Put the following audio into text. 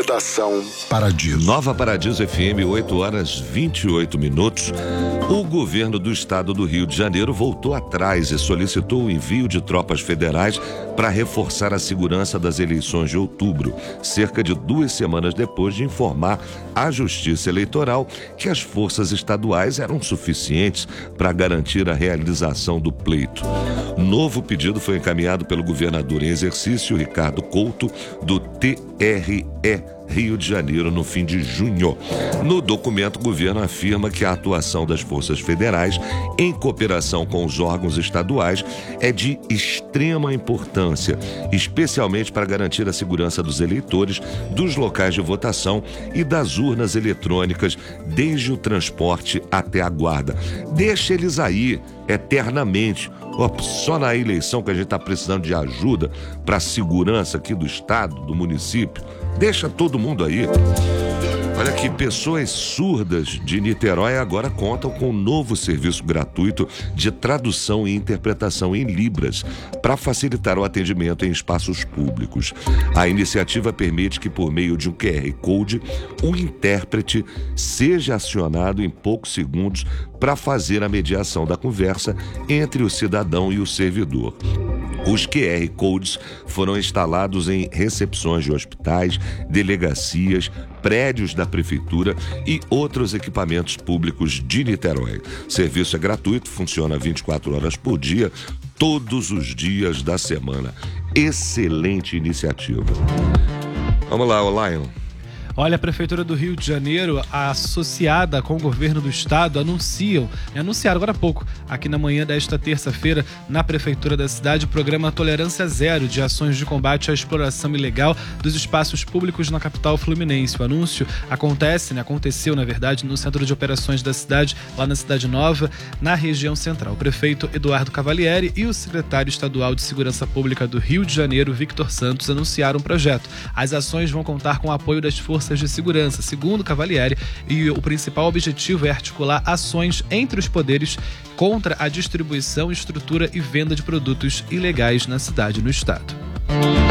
Redação Paradiso. Nova Paradiso FM, 8h28. O governo do estado do Rio de Janeiro voltou atrás e solicitou o envio de tropas federais para reforçar a segurança das eleições de outubro, cerca de 2 semanas depois de informar à Justiça Eleitoral que as forças estaduais eram suficientes para garantir a realização do pleito. Novo pedido foi encaminhado pelo governador em exercício, Ricardo Couto, do TRE Rio de Janeiro, no fim de junho. No documento, o governo afirma que a atuação das forças federais, em cooperação com os órgãos estaduais, é de extrema importância, especialmente para garantir a segurança dos eleitores, dos locais de votação e das urnas eletrônicas, desde o transporte até a guarda. Deixa eles aí, eternamente. Só na eleição que a gente está precisando de ajuda para a segurança aqui do estado, do município. Deixa todo mundo aí. Olha que pessoas surdas de Niterói agora contam com um novo serviço gratuito de tradução e interpretação em Libras para facilitar o atendimento em espaços públicos. A iniciativa permite que, por meio de um QR Code, o intérprete seja acionado em poucos segundos para fazer a mediação da conversa entre o cidadão e o servidor. Os QR Codes foram instalados em recepções de hospitais, delegacias, prédios da prefeitura e outros equipamentos públicos de Niterói. O serviço é gratuito, funciona 24 horas por dia, todos os dias da semana. Excelente iniciativa. Vamos lá, Lion. Olha, a Prefeitura do Rio de Janeiro, associada com o governo do estado, anunciaram agora há pouco, aqui na manhã desta terça-feira, na Prefeitura da cidade, o programa Tolerância Zero de ações de combate à exploração ilegal dos espaços públicos na capital fluminense. O anúncio aconteceu, na verdade, no Centro de Operações da cidade, lá na Cidade Nova, na região central. O prefeito Eduardo Cavalieri e o secretário estadual de Segurança Pública do Rio de Janeiro, Victor Santos, anunciaram o projeto. As ações vão contar com o apoio das forças de segurança, segundo Cavalieri, e o principal objetivo é articular ações entre os poderes contra a distribuição, estrutura e venda de produtos ilegais na cidade e no estado.